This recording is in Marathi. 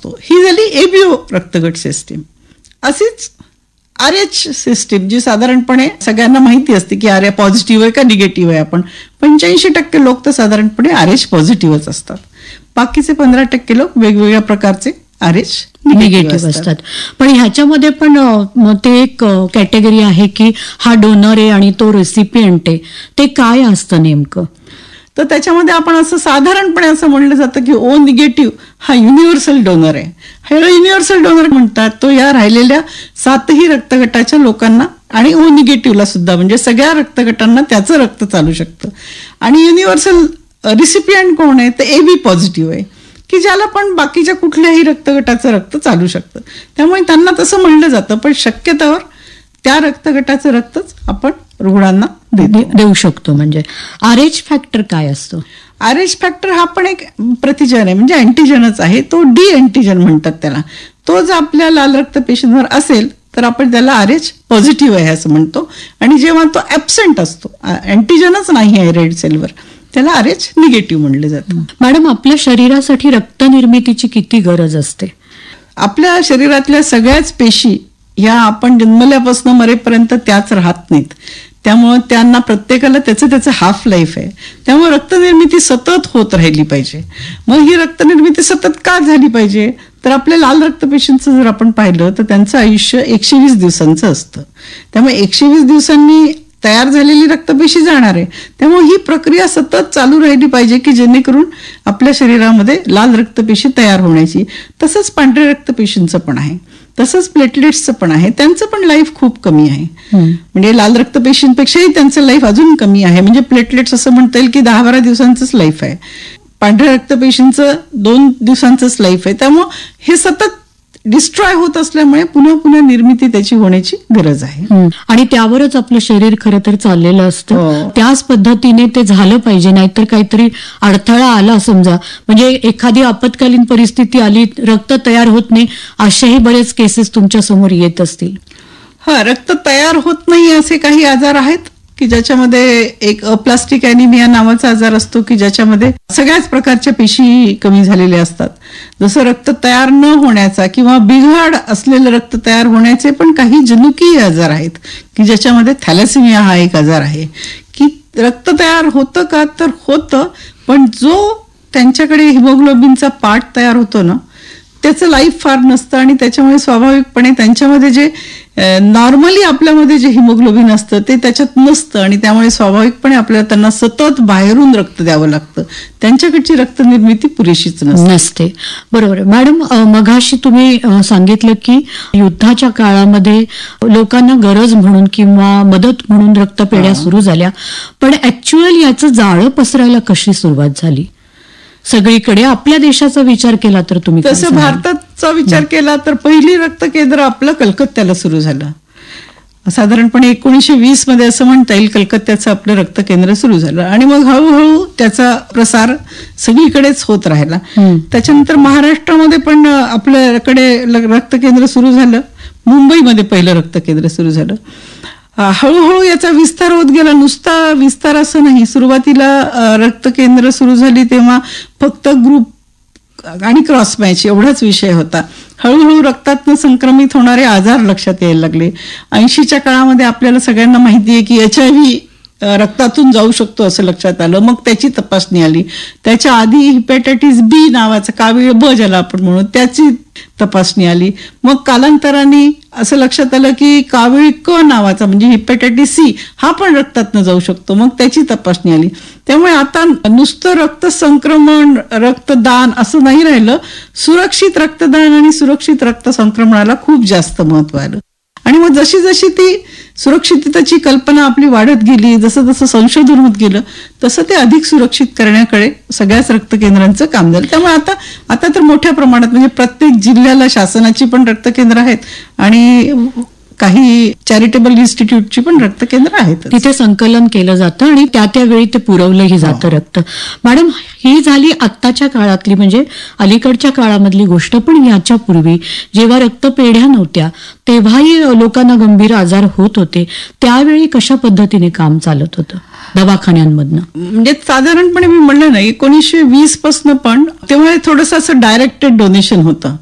असतो. ही झाली एबीओ रक्तगट सिस्टीम. अशीच RH सिस्टीम जी साधारणपणे सगळ्यांना माहिती असते की आर पॉझिटिव्ह आहे का निगेटिव्ह आहे. आपण 85% लोक तर साधारणपणे RH पॉझिटिव्हच असतात. बाकीचे 15% लोक वेगवेगळ्या प्रकारचे RH निगेटिव्ह असतात. पण ह्याच्यामध्ये पण ते एक कॅटेगरी आहे की हा डोनर आहे आणि तो रेसिपियंट आहे, ते काय असतं नेमकं? तर त्याच्यामध्ये आपण असं साधारणपणे असं म्हणलं जातं की O निगेटिव्ह हा युनिव्हर्सल डोनर आहे. ह्याला युनिव्हर्सल डोनर म्हणतात. तो या राहिलेल्या 7ही रक्तगटाच्या लोकांना आणि O निगेटिव्हला सुद्धा, म्हणजे सगळ्या रक्तगटांना त्याचं रक्त चालू शकतं. आणि युनिव्हर्सल रिसिपियंट कोण आहे तर AB पॉझिटिव्ह आहे, की ज्याला पण बाकीच्या कुठल्याही रक्तगटाचं रक्त चालू शकतं. त्यामुळे त्यांना तसं म्हणलं जातं. पण शक्यतोवर त्या रक्तगटाचं रक्तच आपण रुग्णांना देऊ शकतो. म्हणजे RH फॅक्टर काय असतो? RH फॅक्टर हा पण एक प्रतिजन आहे, म्हणजे अँटीजनच आहे. तो डी अँटीजन म्हणतात त्याला. तो जर आपल्या लाल रक्त पेशींवर असेल तर आपण त्याला RH पॉझिटिव्ह आहे असं म्हणतो. आणि जेव्हा तो ऍबसेंट असतो, अँटीजनच नाही आहे रेड सेलवर, त्याला RH निगेटिव्ह म्हणलं जातं. मॅडम, आपल्या शरीरासाठी रक्त निर्मितीची किती गरज असते? आपल्या शरीरातल्या सगळ्याच पेशी ह्या आपण जन्मल्यापासून मरेपर्यंत त्याच राहत नाहीत. त्यामुळे त्यांना प्रत्येकाला त्याचं हाफ लाईफ आहे. त्यामुळे रक्तनिर्मिती सतत होत राहिली पाहिजे. मग ही रक्तनिर्मिती सतत का झाली पाहिजे तर आपल्या लाल रक्तपेशींचं जर आपण पाहिलं तर त्यांचं आयुष्य 120 दिवसांचं असतं. त्यामुळे 120 दिवसांनी तयार झालेली रक्तपेशी जाणार आहे. त्यामुळे ही प्रक्रिया सतत चालू राहिली पाहिजे की जेणेकरून आपल्या शरीरामध्ये लाल रक्तपेशी तयार होण्याची. तसंच पांढऱ्या रक्तपेशींचं पण आहे, तसंच प्लेटलेट्सचं पण आहे. त्यांचं पण लाईफ खूप कमी आहे. म्हणजे लाल रक्तपेशींपेक्षाही त्यांचं लाईफ अजून कमी आहे. म्हणजे प्लेटलेट्स असं म्हणता येईल की 10-12 दिवसांचंच लाईफ आहे. पांढऱ्या रक्तपेशींचं 2 दिवसांचंच लाईफ आहे. त्यामुळं हे सतत डिस्ट्रॉय होत असल्यामुळे पुन्हा पुन्हा निर्मिती त्याची होण्याची गरज आहे. आणि त्यावरच आपलं शरीर खरं तर चाललेलं असतं. त्याच पद्धतीने ते झालं पाहिजे. नाहीतर काहीतरी अडथळा आला समजा, म्हणजे एखादी आपत्कालीन परिस्थिती आली, रक्त तयार होत नाही, असेही बरेच केसेस तुमच्या समोर येत असतील. रक्त तयार होत नाही असे काही आजार आहेत की ज्याच्यामध्ये एक अप्लास्टिक ॲनिमिया नावाचा आजार असतो की ज्याच्यामध्ये सगळ्याच प्रकारच्या पेशी कमी झालेल्या असतात. जसं रक्त तयार न होण्याचा किंवा बिघाड असलेलं रक्त तयार होण्याचे पण काही जनुकीय आजार आहेत की ज्याच्यामध्ये थॅलेसेमिया हा एक आजार आहे. की रक्त तयार होतं का तर होतं, पण जो त्यांच्याकडे हिमोग्लोबिनचा पार्ट तयार होतो ना त्याचं लाईफ फार नसतं. आणि त्याच्यामुळे स्वाभाविकपणे त्यांच्यामध्ये जे नॉर्मली आपल्यामध्ये जे हिमोग्लोबिन असतं ते त्याच्यात नसतं. आणि त्यामुळे स्वाभाविकपणे आपल्याला त्यांना सतत बाहेरून रक्त द्यावं लागतं. त्यांच्याकडची रक्त निर्मिती पुरेशीच नसते. बरोबर मॅडम, मघाशी तुम्ही सांगितलं की युद्धाच्या काळामध्ये लोकांना गरज म्हणून किंवा मदत म्हणून रक्तपेढ्या सुरू झाल्या. पण ऍक्च्युअली याचं जाळं पसरायला कशी सुरुवात झाली सगळीकडे? आपल्या देशाचा विचार केला तर तुम्ही तसं भारताचा विचार केला तर पहिली रक्त केंद्र आपलं कलकत्त्याला सुरू झालं. साधारणपणे 1920 मध्ये असं म्हणता येईल कलकत्त्याचं आपलं रक्त केंद्र सुरू झालं. आणि मग हळूहळू त्याचा प्रसार सगळीकडेच होत राहिला. त्याच्यानंतर महाराष्ट्रामध्ये पण आपल्याकडे रक्त केंद्र सुरू झालं. मुंबईमध्ये पहिलं रक्त केंद्र सुरू झालं. हळूहळू याचा विस्तार होत गेला. नुसता विस्तार असं नाही. सुरुवातीला रक्त केंद्र सुरू झाली तेव्हा फक्त ग्रुप आणि क्रॉस मॅच एवढाच विषय होता. हळूहळू रक्तातनं संक्रमित होणारे आजार लक्षात यायला लागले. 80च्या काळामध्ये आपल्याला सगळ्यांना माहिती आहे की HIV रक्तातून जाऊ शकतो असं लक्षात आलं. मग त्याची तपासणी आली. त्याच्या आधी हिपॅटायटिस B नावाचं, कावीळ B ज्याला आपण म्हणू, त्याची तपासणी आली. मग कालांतराने असं लक्षात आलं की कावीळ क नावाचा म्हणजे हिपॅटायटिस C हा पण रक्तातनं जाऊ शकतो. मग त्याची तपासणी आली. त्यामुळे आता नुसतं रक्त संक्रमण, रक्तदान असं नाही राहिलं. सुरक्षित रक्तदान आणि सुरक्षित रक्त संक्रमणाला खूप जास्त महत्व आलं. आणि मग जशी जशी ती सुरक्षिततेची कल्पना आपली वाढत गेली, जसं जसं संशोधन होत गेलं तसं ते अधिक सुरक्षित करण्याकडे सगळ्याच रक्त केंद्रांचं काम झालं. त्यामुळे आता तर मोठ्या प्रमाणात म्हणजे प्रत्येक जिल्ह्याला शासनाची पण रक्त केंद्र आहेत आणि काही चॅरिटेबल इन्स्टिट्यूटची पण रक्त केंद्र आहेत. तिथे संकलन केलं जातं आणि त्यावेळी ते पुरवलंही जातं रक्त. मॅडम, ही झाली आत्ताच्या काळातली म्हणजे अलीकडच्या काळामधली गोष्ट. पण याच्या पूर्वी जेव्हा रक्तपेढ्या नव्हत्या तेव्हाही लोकांना गंभीर आजार होत होते. त्यावेळी कशा पद्धतीने काम चालत होतं दवाखान्यांमधनं? म्हणजे साधारणपणे मी म्हणलं ना 1920 पासून पण तेव्हा थोडंसं असं डायरेक्टेड डोनेशन होतं.